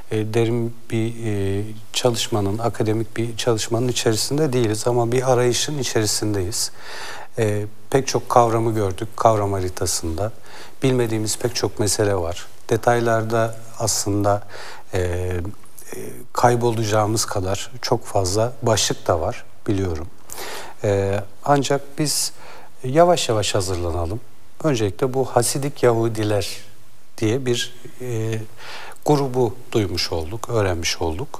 derin bir çalışmanın, akademik bir çalışmanın içerisinde değiliz ama bir arayışın içerisindeyiz. Pek çok kavramı gördük kavram haritasında. Bilmediğimiz pek çok mesele var. Detaylarda aslında kaybolacağımız kadar çok fazla başlık da var biliyorum. Ancak biz yavaş yavaş hazırlanalım. Öncelikle bu Hasidik Yahudiler diye bir grubu duymuş olduk, öğrenmiş olduk.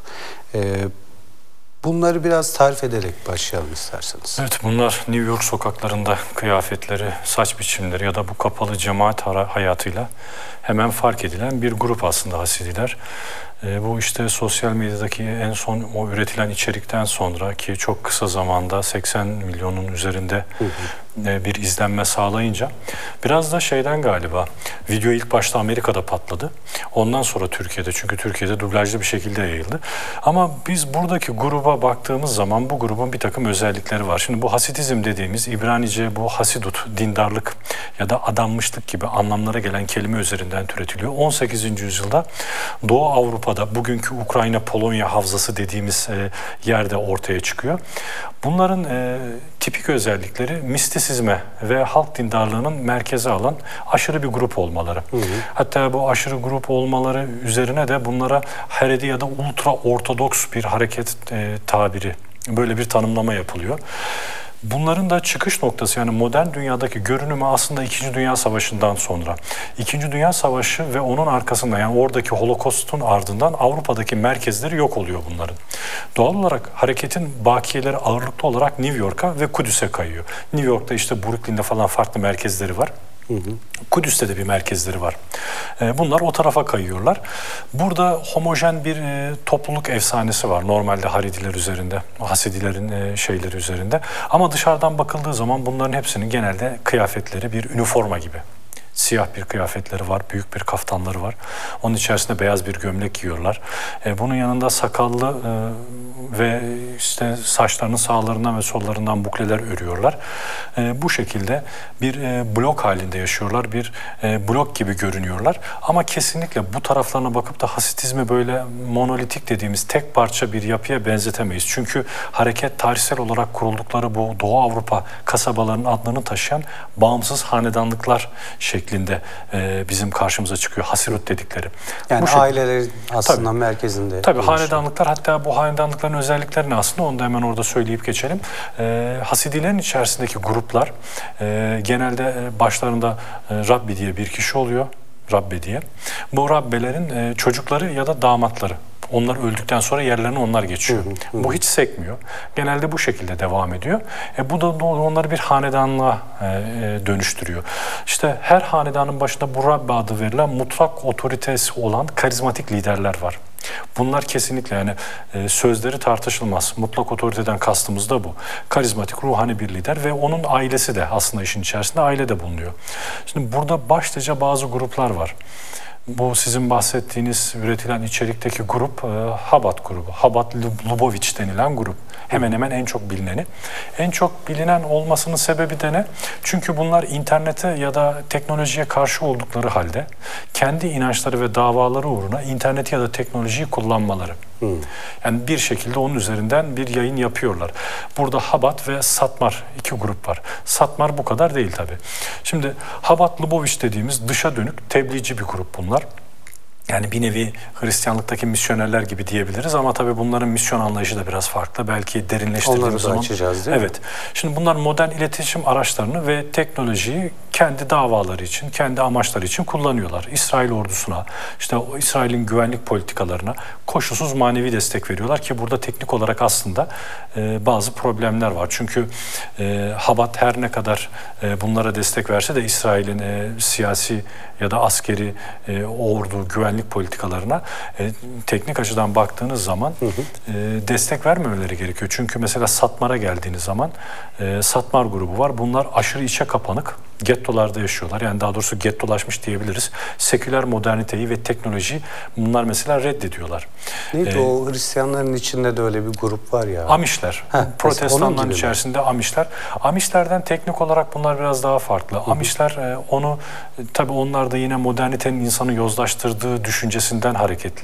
Bunları biraz tarif ederek başlayalım isterseniz. Evet, bunlar New York sokaklarında kıyafetleri, saç biçimleri ya da bu kapalı cemaat hayatıyla hemen fark edilen bir grup aslında Hasidiler. Bu işte sosyal medyadaki en son o üretilen içerikten sonra ki çok kısa zamanda 80 milyonun üzerinde bir izlenme sağlayınca biraz da şeyden galiba video ilk başta Amerika'da patladı. Ondan sonra Türkiye'de, çünkü Türkiye'de dublajlı bir şekilde yayıldı. Ama biz buradaki gruba baktığımız zaman bu grubun bir takım özellikleri var. Şimdi bu Hasidizm dediğimiz İbranice bu hasidut, dindarlık ya da adanmışlık gibi anlamlara gelen kelime üzerinden türetiliyor. 18. yüzyılda Doğu Avrupa'da bugünkü Ukrayna, Polonya havzası dediğimiz yerde ortaya çıkıyor. Bunların tipik özellikleri mistisizme ve halk dindarlığının merkeze alan aşırı bir grup olmaları. Hatta bu aşırı grup olmaları üzerine de bunlara Haredi ya da ultra ortodoks bir hareket tabiri, böyle bir tanımlama yapılıyor. Bunların da çıkış noktası, yani modern dünyadaki görünümü aslında İkinci Dünya Savaşı'ndan sonra. İkinci Dünya Savaşı ve onun arkasında, yani oradaki Holokost'un ardından Avrupa'daki merkezleri yok oluyor bunların. Doğal olarak hareketin bakiyeleri ağırlıklı olarak New York'a ve Kudüs'e kayıyor. New York'ta işte Brooklyn'de falan farklı merkezleri var. Kudüs'te de bir merkezleri var. Bunlar o tarafa kayıyorlar. Burada homojen bir topluluk efsanesi var normalde Haridiler üzerinde, Hasidilerin şeyleri üzerinde. Ama dışarıdan bakıldığı zaman bunların hepsinin genelde kıyafetleri bir üniforma gibi. Siyah bir kıyafetleri var, büyük bir kaftanları var. Onun içerisinde beyaz bir gömlek giyiyorlar. Bunun yanında sakallı ve işte saçlarının sağlarından ve sollarından bukleler örüyorlar. Bu şekilde bir blok halinde yaşıyorlar, bir blok gibi görünüyorlar. Ama kesinlikle bu taraflarına bakıp da Hasidizmi böyle monolitik dediğimiz tek parça bir yapıya benzetemeyiz. Çünkü hareket tarihsel olarak kuruldukları bu Doğu Avrupa kasabalarının adlarını taşıyan bağımsız hanedanlıklar şeklinde bizim karşımıza çıkıyor. Hasirut dedikleri. Yani ailelerin aslında merkezinde. Tabii hanedanlıklar, hatta bu hanedanlıkların özelliklerini aslında onu da hemen orada söyleyip geçelim. Hasidilerin içerisindeki gruplar genelde başlarında Rabbi diye bir kişi oluyor. Rabbe diye. Bu Rabbelerin çocukları ya da damatları. Onlar öldükten sonra yerlerine onlar geçiyor. Bu hiç sekmiyor. Genelde bu şekilde devam ediyor. Bu da onları bir hanedanlığa dönüştürüyor. İşte her hanedanın başında bu Rabbe adı verilen mutlak otoritesi olan karizmatik liderler var. Bunlar kesinlikle, yani sözleri tartışılmaz. Mutlak otoriteden kastımız da bu. Karizmatik, ruhani bir lider ve onun ailesi de aslında işin içerisinde aile de bulunuyor. Şimdi burada başlıca bazı gruplar var. Bu sizin bahsettiğiniz üretilen içerikteki grup Habat grubu. Habat Lubavitch denilen grup. Hemen hemen en çok bilineni. En çok bilinen olmasının sebebi de ne? Çünkü bunlar internete ya da teknolojiye karşı oldukları halde kendi inançları ve davaları uğruna interneti ya da teknolojiyi kullanmaları. Yani bir şekilde onun üzerinden bir yayın yapıyorlar. Burada Habat ve Satmar iki grup var. Satmar bu kadar değil tabii. Şimdi Habat Lubavitch dediğimiz dışa dönük tebliğci bir grup bunlar. Yani bir nevi Hristiyanlıktaki misyonerler gibi diyebiliriz ama tabii bunların misyon anlayışı da biraz farklı. Belki derinleştirdiğimiz zaman. Onları da açacağız değil mi? Evet. Şimdi bunlar modern iletişim araçlarını ve teknolojiyi kendi davaları için, kendi amaçları için kullanıyorlar. İsrail ordusuna, işte İsrail'in güvenlik politikalarına koşulsuz manevi destek veriyorlar ki burada teknik olarak aslında bazı problemler var. Çünkü Habat her ne kadar bunlara destek verse de İsrail'in siyasi ya da askeri ordu, güvenlik politikalarına teknik açıdan baktığınız zaman destek vermemeleri gerekiyor. Çünkü mesela Satmar'a geldiğiniz zaman Satmar grubu var. Bunlar aşırı içe kapanık, gettolarda yaşıyorlar. Yani daha doğrusu gettolaşmış diyebiliriz. Seküler moderniteyi ve teknolojiyi bunlar mesela reddediyorlar. Neydi o Hristiyanların içinde de öyle bir grup var ya. Amişler. Protestanların içerisinde Amişler. Amişlerden teknik olarak bunlar biraz daha farklı. Amişler onu tabii onlar da yine modernitenin insanı yozlaştırdığı düşüncesinden hareketli.